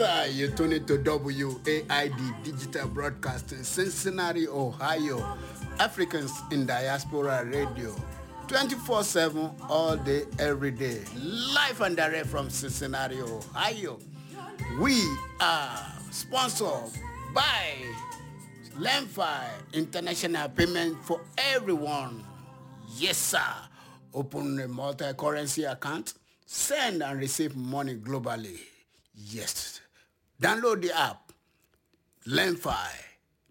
You tune into WAID Digital Broadcasting, Cincinnati, Ohio, Africans in Diaspora Radio. 24/7, all day, every day. Live and direct from Cincinnati, Ohio. We are sponsored by Lemfi International Payment for Everyone. Yes, sir. Open a multi-currency account, send and receive money globally. Yes. Download the app, Lemfi.